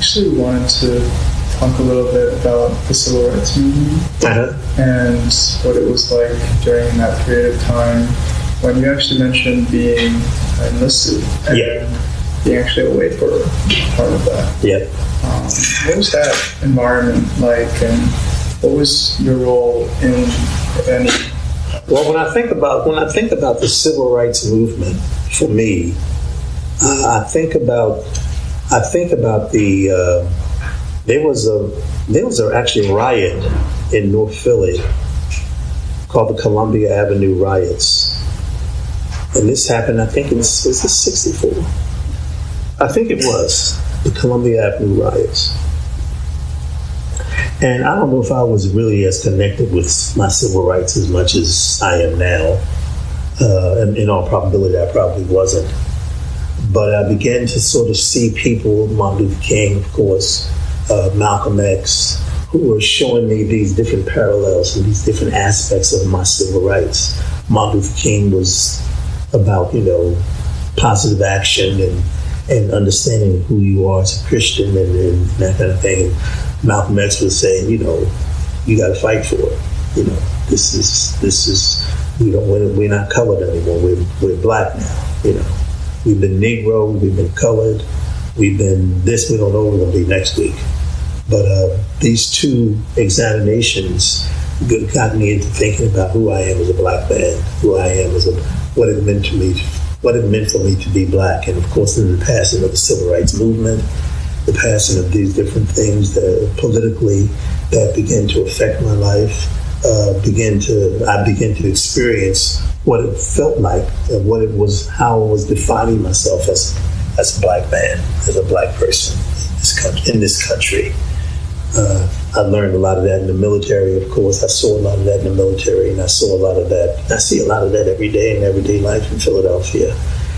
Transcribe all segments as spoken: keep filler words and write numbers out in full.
actually wanted to talk a little bit about the civil rights movement uh-huh. and what it was like during that period of time when you actually mentioned being enlisted and yeah. being actually away for part of that. Yeah. Um, what was that environment like, and what was your role in, if any? Well, when I think about when I think about the civil rights movement, for me, uh, I think about I think about the uh, there was a there was a actually a riot in North Philly called the Columbia Avenue riots, and this happened. I think it was was this sixty-four. I think it was the Columbia Avenue riots. And I don't know if I was really as connected with my civil rights as much as I am now. Uh, and in all probability, I probably wasn't. But I began to sort of see people, Martin Luther King, of course, uh, Malcolm X, who were showing me these different parallels and these different aspects of my civil rights. Martin Luther King was about, you know, positive action and and understanding who you are as a Christian and, and that kind of thing. And Malcolm X was saying, you know, you got to fight for it. You know, this is this is we don't we're, we're not colored anymore. We're we're black now. You know, we've been Negro, we've been colored, we've been this. We don't know what we're going to be next week. But uh, these two examinations got me into thinking about who I am as a black man, who I am as a what it meant to me. what it meant for me to be black. And of course, in the passing of the civil rights movement, the passing of these different things that politically that began to affect my life, uh, began to, I began to experience what it felt like, and what it was, how I was defining myself as, as a black man, as a black person in this country. In this country. Uh, I learned a lot of that in the military, of course. I saw a lot of that in the military, and I saw a lot of that. I see a lot of that every day in everyday life in Philadelphia.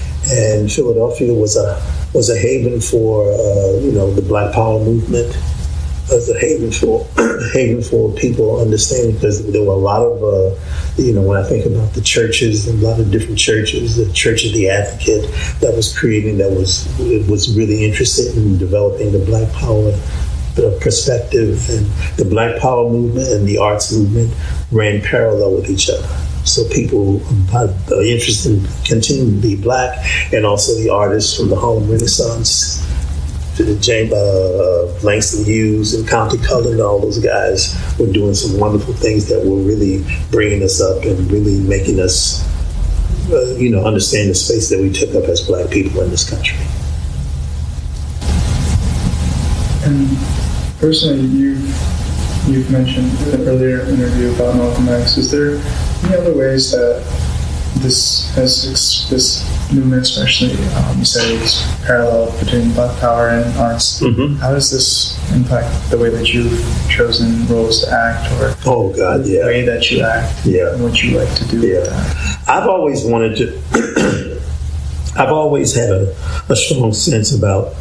And Philadelphia was a was a haven for uh, you know the Black Power movement. It was a haven for haven for people understanding, because there were a lot of uh, you know when I think about the churches, a lot of different churches, the Church of the Advocate that was creating, that was it was really interested in developing the Black Power the perspective, and the Black Power movement and the arts movement ran parallel with each other. So people are interested in continuing to be black, and also the artists from the Harlem Renaissance to the James uh, Langston Hughes and Countee Cullen, all those guys were doing some wonderful things that were really bringing us up and really making us, uh, you know, understand the space that we took up as black people in this country. And personally, you you've mentioned in an earlier interview about Malcolm X. Is there any other ways that this has this movement, especially um, you said it's parallel between Black Power and arts? Mm-hmm. How does this impact the way that you've chosen roles to act, or oh god, yeah, the way that you act, yeah, and what you like to do yeah. with that? I've always wanted to. I've always had a, a strong sense about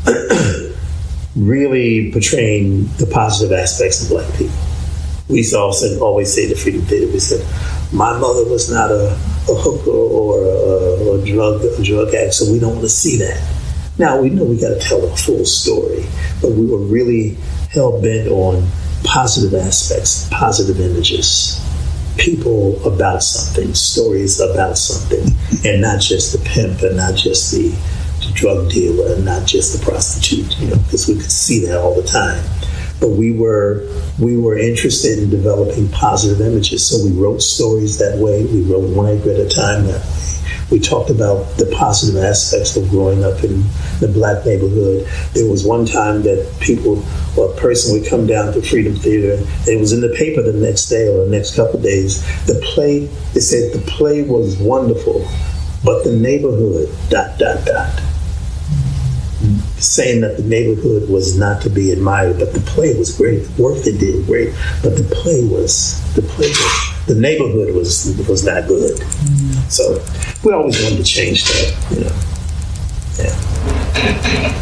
really portraying the positive aspects of black people. We used to also always say the Freedom Theater, we said, my mother was not a, a hooker or a, a drug a drug addict, so we don't want to see that. Now, we know we got to tell the full story, but we were really hell-bent on positive aspects, positive images, people about something, stories about something, and not just the pimp and not just the drug dealer and not just the prostitute, you know, because we could see that all the time. But we were we were interested in developing positive images, so we wrote stories that way. We wrote One Acre at a Time that way. We talked about the positive aspects of growing up in the black neighborhood. There was one time that people, or a person would come down to Freedom Theater, and it was in the paper the next day or the next couple of days. The play, they said the play was wonderful, but the neighborhood, dot, dot, dot. Saying that the neighborhood was not to be admired, but the play was great. The work they did great, but the play was the play. Was, the neighborhood was was not good. Mm-hmm. So we always wanted to change that, you know. Yeah.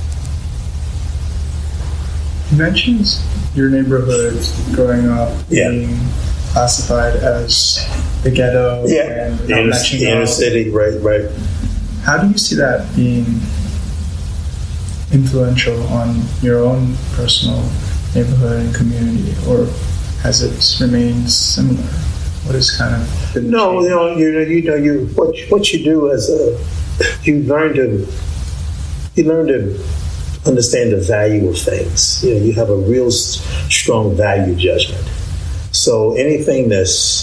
You mentioned your neighborhood growing up yeah. being classified as the ghetto. Yeah, and the inner, the inner city, right, right. How do you see that being influential on your own personal neighborhood and community, or has it remained similar? What is kind of been no, you know, you know, you know, you what what you do as a you learn to you learn to understand the value of things. You know, you have a real s- strong value judgment. So anything that's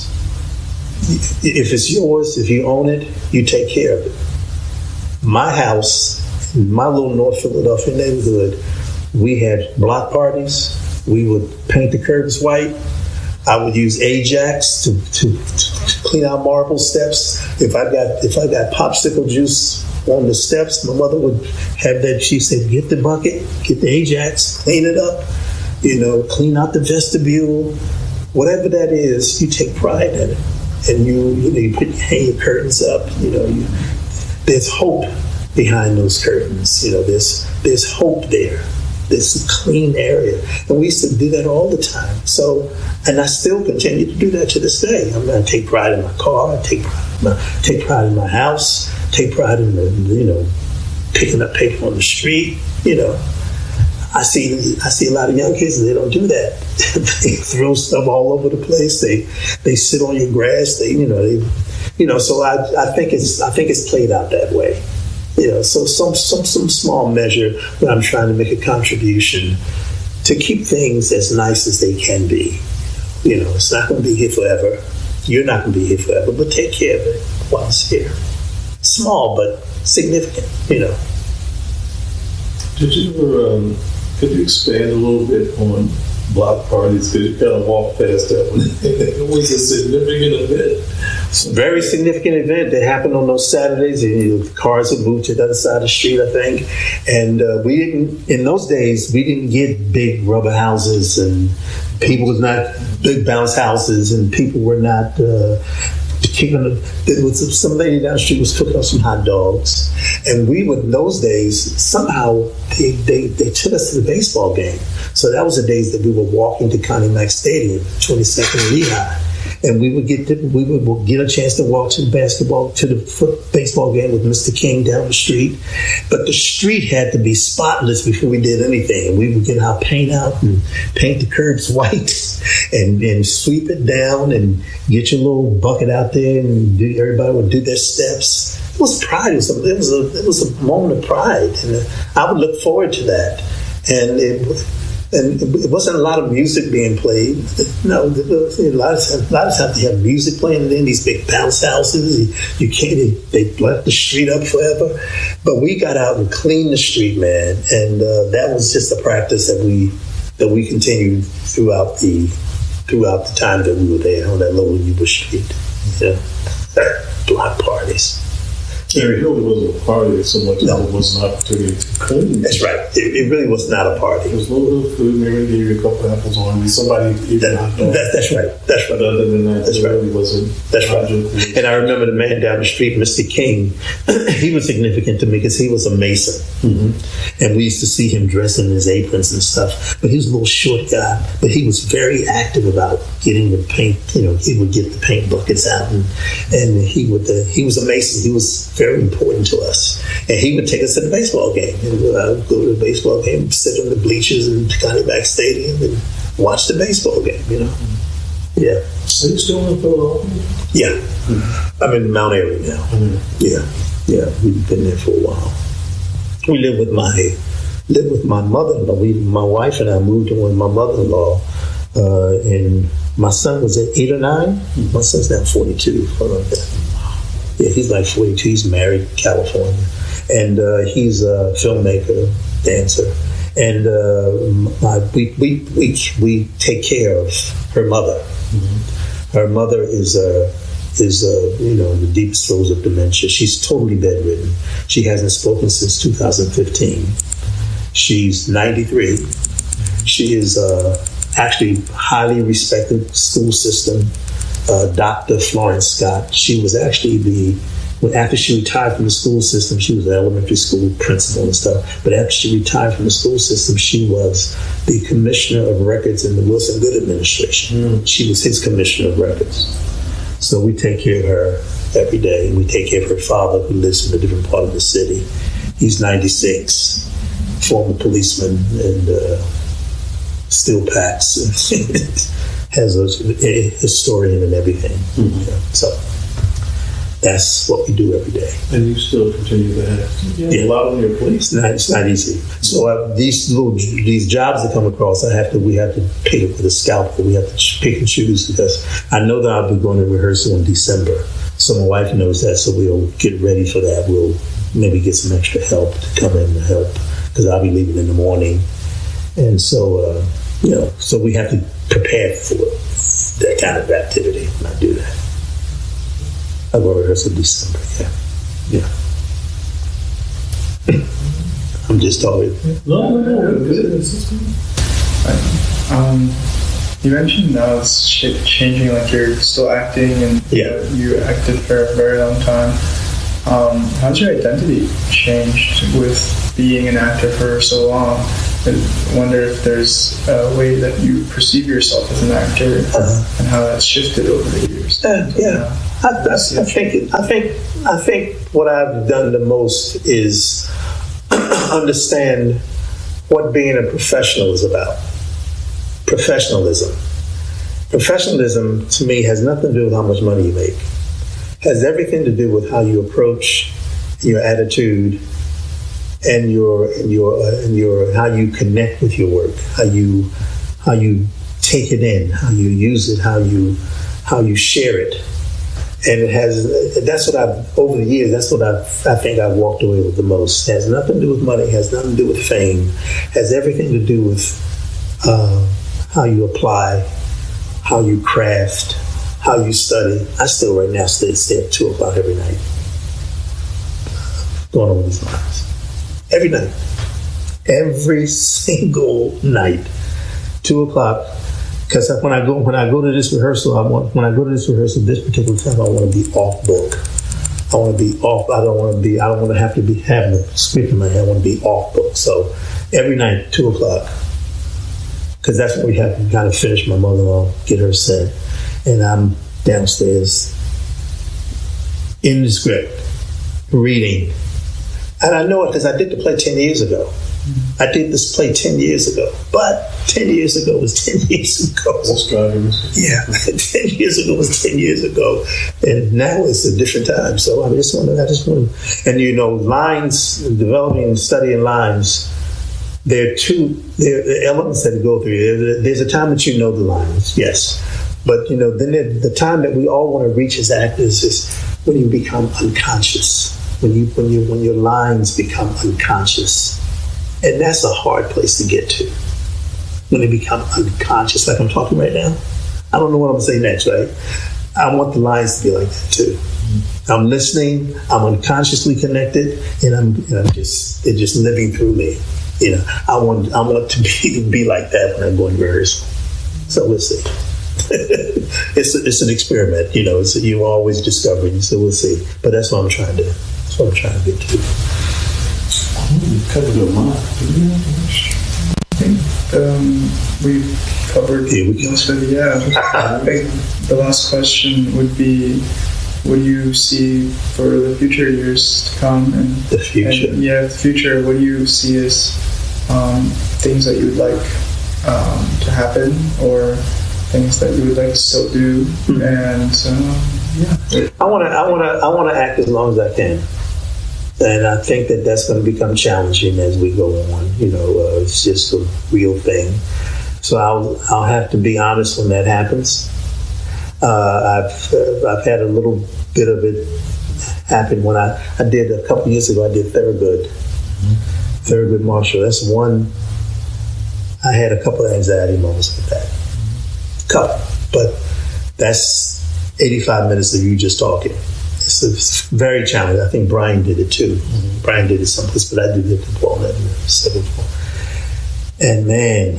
if it's yours, if you own it, you take care of it. My house, my little North Philadelphia neighborhood, we had block parties. We would paint the curbs white. I would use Ajax to, to, to clean out marble steps. If I got if I got popsicle juice on the steps, my mother would have that. She said, "Get the bucket, get the Ajax, clean it up. You know, clean out the vestibule. Whatever that is, you take pride in it, and you you know you put hang your curtains up. You know, you, there's hope behind those curtains. You know, there's there's hope there. There's a clean area, and we used to do that all the time. So, and I still continue to do that to this day. I mean, I take pride in my car. I take pride in my, take pride in my house. Take pride in the, you know, picking up paper on the street. You know, I see I see a lot of young kids, and they don't do that. They throw stuff all over the place. They they sit on your grass. They you know they you know. So I I think it's I think it's played out that way. You know, so some some some small measure where I'm trying to make a contribution to keep things as nice as they can be. You know, it's not going to be here forever. You're not going to be here forever, but take care of it while it's here. Small but significant. You know. Did you ever? Um, could you expand a little bit on block parties? Because you kind of walked past that one. It was a significant event. Very significant event that happened on those Saturdays. And, you know, cars would move to the other side of the street, I think. And uh, we didn't, in those days, we didn't get big rubber houses, and people was not big bounce houses, and people were not uh, kicking. There was some lady down the street was cooking up some hot dogs, and we would in those days somehow they, they they took us to the baseball game. So that was the days that we were walking to Connie Mack Stadium, twenty-second and Lehigh. And we would get to, we would get a chance to walk to the basketball to the foot, baseball game with Mister King down the street. But the street had to be spotless before we did anything. We would get our paint out and paint the curbs white and, and sweep it down and get your little bucket out there, and do, everybody would do their steps. It was pride. It was a, it was a, it was a moment of pride, and I would look forward to that. And it. And it wasn't a lot of music being played. No, a lot of times, a lot of times they have music playing in these big bounce houses. You, you can't. They, they left the street up forever. But we got out and cleaned the street, man, and uh, that was just a practice that we that we continued throughout the throughout the time that we were there on that lower Yuba Street. Yeah, block parties. It really wasn't a party so much as no. It was an opportunity to clean. That's right. It, it really was not a party. It was a little bit of food. Maybe gave you a couple of apples on. Somebody even that, that, That's right. That's right. But other than that, that's it right. really wasn't. That's right. And I remember the man down the street, Mister King. He was significant to me because he was a Mason, mm-hmm. and we used to see him dressed in his aprons and stuff. But he was a little short guy. But he was very active about getting the paint. You know, he would get the paint buckets out, and and he would. Uh, he was a Mason. He was very important to us, and he would take us to the baseball game. And I would go to the baseball game, sit on the bleachers in Connie Mack Stadium, and watch the baseball game. You know, yeah. Are you still in Philadelphia? Yeah, mm-hmm. I'm in Mount Airy now. Mm-hmm. Yeah, yeah. We've been there for a while. We live with my live with my mother-in-law. We, my wife and I moved in with my mother-in-law, uh, and my son was at eight or nine. My son's now forty-two. Something like that. Yeah, he's like forty-two. He's married in California. And uh, he's a filmmaker, dancer. And uh, my, we, we, we, we take care of her mother. Mm-hmm. Her mother is, uh, is uh, you know, in the deepest throes of dementia. She's totally bedridden. She hasn't spoken since two thousand fifteen. She's ninety-three. She is uh, actually highly respected school system. Uh, Doctor Florence Scott. She was actually the, when after she retired from the school system, she was an elementary school principal and stuff. But after she retired from the school system, she was the commissioner of records in the Wilson Good administration. Mm. She was his commissioner of records. So we take care of her every day. We take care of her father, who lives in a different part of the city. He's ninety-six. former policeman and uh, still packs. Has a, a historian and everything. Mm-hmm. You know, so that's what we do every day. And you still continue to have yeah, yeah. a lot on your plate. It's not, it's not easy. So uh, these little these jobs that come across, I have to we have to pick it with a scalpel. We have to pick and choose because I know that I'll be going to rehearsal in December. So my wife knows that, so we'll get ready for that. We'll maybe get some extra help to come in to help because I'll be leaving in the morning. And so, uh, you know, so we have to prepare for that kind of activity when I do that. I go to rehearsal in December, yeah. Yeah. I'm just talking. No, no, no. Good. Um, you mentioned now it's sh- changing, like you're still acting and yeah. you, you acted for a very long time. Um, how's your identity changed with being an actor for so long? I wonder if there's a way that you perceive yourself as an actor uh-huh. and how that's shifted over the years. Uh, yeah, I, I, I think I think I think what I've done the most is understand what being a professional is about. Professionalism. Professionalism to me has nothing to do with how much money you make. It has everything to do with how you approach your attitude. And your and your uh, and your how you connect with your work, how you how you take it in, how you use it, how you how you share it, and it has that's what I've over the years. That's what I I think I've walked away with the most. It has nothing to do with money. It has nothing to do with fame. It has everything to do with uh, how you apply, how you craft, how you study. I still right now stay stay at two o'clock every night, going over these lines. Every night, every single night, two o'clock. Because when I go when I go to this rehearsal, I want when I go to this rehearsal this particular time, I want to be off book. I want to be off. I don't want to be. I don't want to have to be having a script in my head. I want to be off book. So every night, two o'clock, because that's when we have to kind of finish my mother-in-law, get her set, and I'm downstairs in the script reading. And I know it because I did the play ten years ago. Mm-hmm. I did this play ten years ago. But ten years ago was ten years ago. Yeah, ten years ago was ten years ago. And now it's a different time. So I just want to, I just want to, and you know, lines, developing and studying lines, there are two, there are elements that go through. There's a time that you know the lines, yes. But, you know, then the time that we all want to reach as actors is when you become unconscious. When you when you when your lines become unconscious, and that's a hard place to get to. When they become unconscious, like I'm talking right now, I don't know what I'm gonna say next, right? I want the lines to be like that too. I'm listening, I'm unconsciously connected, and I'm and I'm just they're just living through me. You know, I want I want to be be like that when I go and rehearse. So we'll see. it's a, it's an experiment, you know. It's a, you're always discovering, so we'll see. But that's what I'm trying to. That's what I'm trying to get to. You covered a lot. I think um, we've covered yeah, we most of it. Yeah. I think the last question would be: what do you see for the future years to come? And the future, and, yeah, the future. What do you see as um, things that you would like um, to happen, or things that you would like to still do? Mm-hmm. And um, yeah, I want to, I want to, I want to act as long as I can. And I think that that's going to become challenging as we go on. You know, uh, it's just a real thing. So I'll I'll have to be honest when that happens. Uh, I've uh, I've had a little bit of it happen when I, I did a couple years ago. I did Thurgood, mm-hmm. Thurgood Marshall. That's one. I had a couple of anxiety moments with that. Couple, but that's eighty-five minutes of you just talking. It's, it's very challenging. I think Brian did it too. Mm-hmm. Brian did it someplace, but I did it to Paul and seven Paul. And man,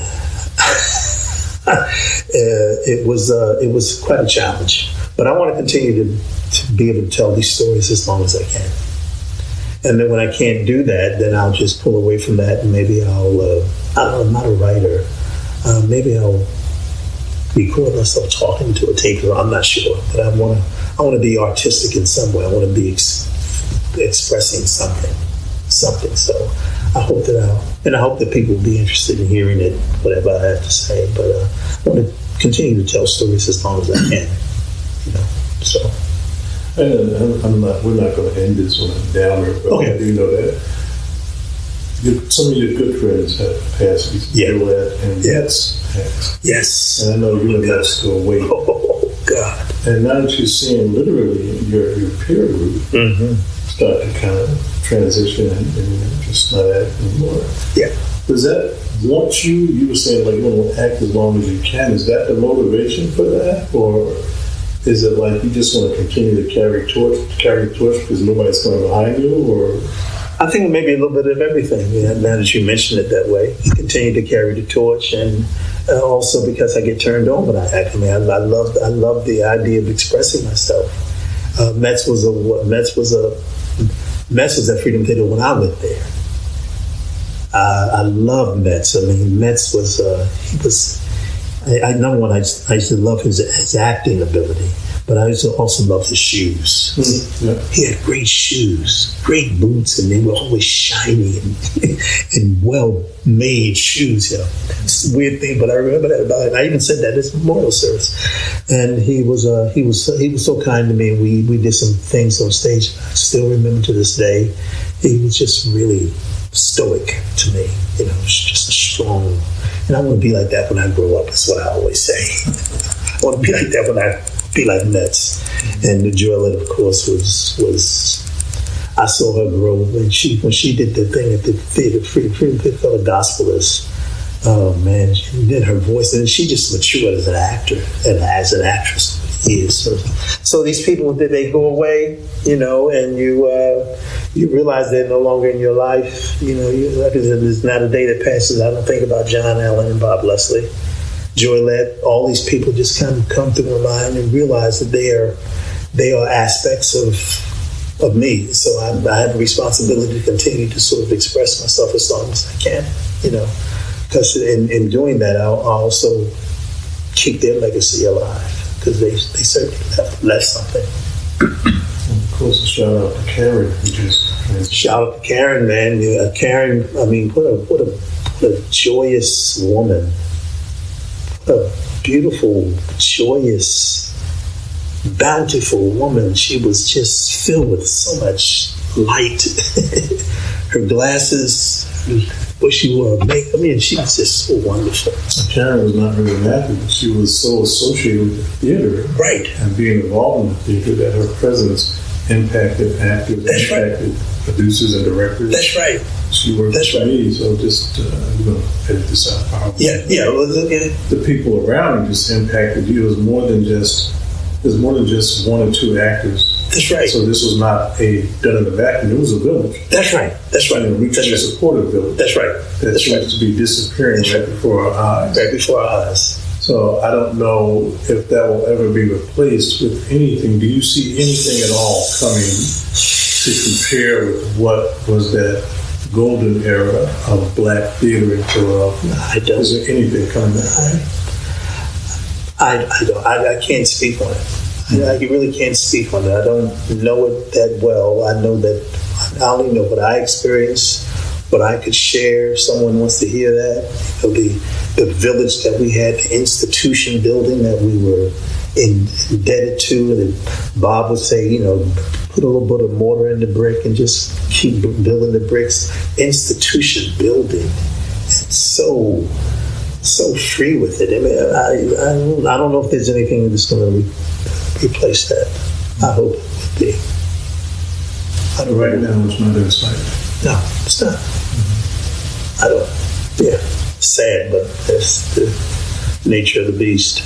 uh, it was uh, it was quite a challenge. But I want to continue to, to be able to tell these stories as long as I can. And then when I can't do that, then I'll just pull away from that, and maybe I'll uh, I don't know, I'm not a writer. Uh, maybe I'll record myself talking to a tape. I'm not sure, but I want to. I want to be artistic in some way. I want to be ex- expressing something, something. So I hope that I'll, and I hope that people will be interested in hearing it, whatever I have to say. But uh, I want to continue to tell stories as long as I can, you know. So, and I'm not. We're not going to end this on a downer, but okay. I do know that some of your good friends have passed. Yeah, and yes, passed. Yes, and I know you and that's go away. Oh God! And now that you're seeing literally your your peer group mm-hmm. start to kind of transition and, and just not act anymore. Yeah. Does that want you? You were saying like you want to act as long as you can. Is that the motivation for that, or is it like you just want to continue to carry torch, carry the torch because nobody's coming behind you, or? I think maybe a little bit of everything. Yeah, now that you mention it that way, continue to carry the torch, and uh, also because I get turned on when I act. I mean, I, I love, I love the idea of expressing myself. Uh, Metz was a Metz was a Metz was at Freedom Theater when I went there. Uh, I love Metz. I mean, Metz was uh, he was. I, I number one, I, I used to love his, his acting ability. But I used to also love his shoes. Mm, yeah. He had great shoes, great boots, and they were always shiny and, and well-made shoes. You know, it's a weird thing, but I remember that about him. I even said that at his memorial service. And he was uh, he was he was so kind to me. We we did some things on stage. I still remember to this day. He was just really stoic to me. You know, just a strong. And I want to be like that when I grow up. That's what I always say. I want to be like that when I. Be like Metz. And the Joylette, of course, was was I saw her grow when she when she did the thing at the theater, Freedom Theater called The Gospelist. Oh man, she did her voice, and she just matured as an actor and as an actress over the years. So, so these people, did they go away? You know, and you uh, you realize they're no longer in your life. You know, you, like I said, there's not a day that passes I don't think about John Allen and Bob Leslie. Joylette, all these people just kind of come through my mind and realize that they are they are aspects of of me. So I, I have a responsibility to continue to sort of express myself as long as I can, you know, because in, in doing that, I'll, I'll also keep their legacy alive because they they certainly left, left something. And of course, a shout out to Karen. Who just shout out to Karen, man. Yeah, Karen, I mean, what a what a what a joyous woman. A beautiful, joyous, bountiful woman. She was just filled with so much light. Her glasses, what she wore, makeup. I mean, she was just so wonderful. Karen was not really happy, but she was so associated with the theater, right, and being involved in the theater that her presence impacted actors, That's impacted right. producers and directors. That's right. She worked That's for right. me, so just, uh, I'm going to edit this out. Probably. Yeah, yeah. Well, okay. The people around you just impacted you. It was more than just, it was more than just one or two actors. That's right. So this was not a done in the vacuum. It was a village. That's right. That's right. And a mutually That's right. supportive village. That's right. That That's seems right. to be disappearing That's right right. before our eyes. Right before our eyes. So I don't know if that will ever be replaced with anything. Do you see anything at all coming to compare with what was that golden era of black theater in Philadelphia? I don't. Is there anything coming that way? I, I don't. I, I can't speak on it. I, I really can't speak on it. I don't know it that well. I know that I only know what I experienced, what I could share. If someone wants to hear that, you know, the the village that we had, the institution building that we were in, indebted to, and Bob would say, you know, put a little bit of mortar in the brick and just keep building the bricks. Institution building. It's so so free with it. I mean, I I don't, I don't know if there's anything that's going to re- replace that. I hope it would be. I don't Right know. now, it's not in sight. No, it's not. Mm-hmm. I don't. Yeah, sad, but that's the nature of the beast.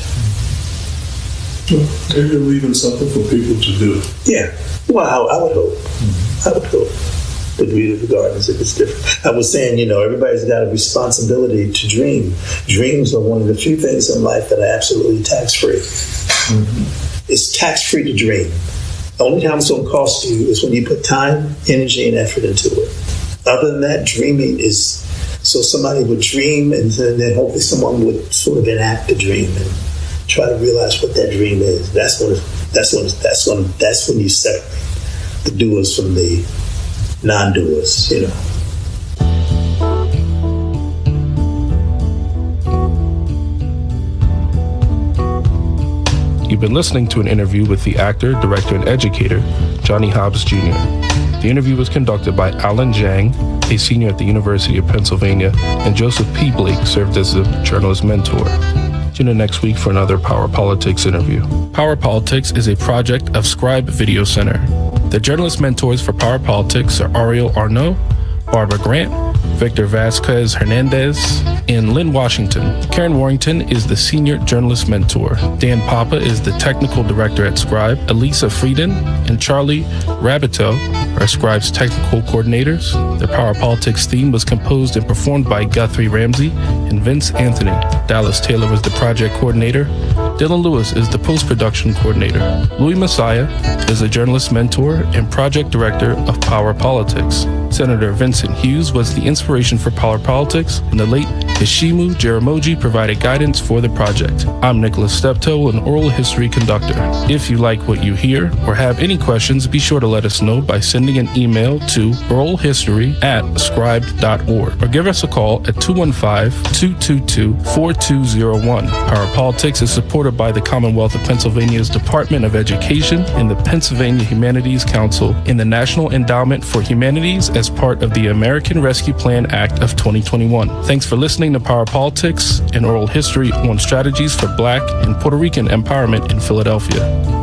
Well, maybe you're leaving something for people to do. Yeah. Well, I, I would hope. Mm-hmm. I would hope. The beauty of the gardens, if it's different. I was saying, you know, everybody's got a responsibility to dream. Dreams are one of the few things in life that are absolutely tax-free. Mm-hmm. It's tax-free to dream. The only time it's going to cost you is when you put time, energy, and effort into it. Other than that, dreaming is... So somebody would dream, and then hopefully someone would sort of enact the dream and try to realize what that dream is. That's when. That's when. That's when. That's when you separate the doers from the non-doers. You know. been listening to an interview with the actor, director, and educator, Johnny Hobbs Junior The interview was conducted by Alan Zhang, a senior at the University of Pennsylvania, and Joseph P. Blake served as a journalist mentor. Tune in next week for another Power Politics interview. Power Politics is a project of Scribe Video Center. The journalist mentors for Power Politics are Ariel Arnaud, Barbara Grant, Victor Vasquez Hernandez, and Lynn Washington. Karen Warrington is the senior journalist mentor. Dan Papa is the technical director at Scribe. Elisa Frieden and Charlie Rabitel are Scribe's technical coordinators. The Power Politics theme was composed and performed by Guthrie Ramsey and Vince Anthony. Dallas Taylor was the project coordinator. Dylan Lewis is the post-production coordinator. Louis Messiah is a journalist mentor and project director of Power Politics. Senator Vincent Hughes was the inspiration for Power Politics, and the late Hishimu Jaramogi provided guidance for the project. I'm Nicholas Steptoe, an oral history conductor. If you like what you hear or have any questions, be sure to let us know by sending an email to oralhistory at scribe dot org or give us a call at two one five, two two two, four two zero one. Power Politics is supported by the Commonwealth of Pennsylvania's Department of Education and the Pennsylvania Humanities Council and the National Endowment for Humanities as part of the American Rescue Plan Act of twenty twenty-one. Thanks for listening to Power Politics and Oral History on strategies for Black and Puerto Rican empowerment in Philadelphia.